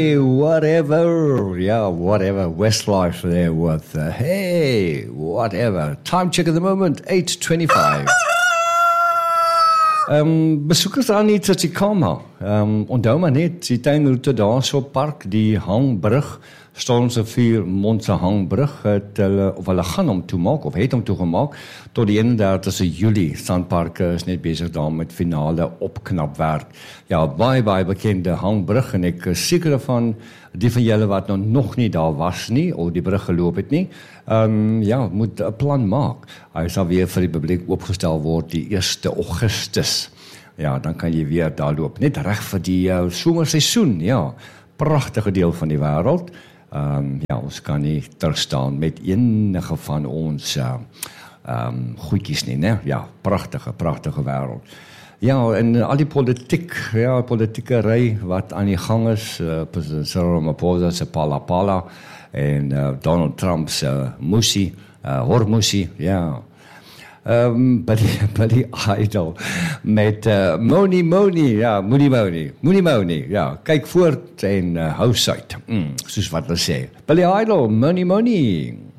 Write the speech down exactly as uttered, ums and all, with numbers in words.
Whatever, yeah, whatever. Westlife there with, uh, hey, whatever. Time check at the moment, eight twenty-five. Um, besoekers aan die Tsitsikamma. Um, onthou maar net, die tuinroute daar so park, die hangbrug, Stormsrivier Mondse hangbrug, het hulle, of hulle gaan hom toemaak, of het hom toegemaak, tot die eenendertigste Julie. Sandparke is net bezig daar met finale opknapwerk. Ja, baie, baie bekende hangbrug, en ek is seker van die van julle wat nou nog nie daar was nie, of die brug geloop het nie, um, ja, moet 'n plan maak. Hy sal weer vir die publiek opgestel word die eerste Augustus. Ja, dan kan jy weer daar loop. Net reg vir die uh, somerseisoen, ja. Pragtige deel van die wêreld. Um, ja, ons kan nie terugstaan met enige van ons uh, um, goedjies nie, ne? Ja, pragtige, pragtige wêreld. Ja, en al die politiek, ja, politiekery wat aan die gang is, uh, President Cyril Ramaphosa se Palapala en uh, Donald Trump se Musi, uh, Hormusi, ja. Um, Billy, Billy Idol met uh, Moni Moni, ja, Moenie Moni, Moenie Moni, ja, kyk voort en uh, hou suit, mm, soos wat hulle sê. Billy Idol, Moni Moni.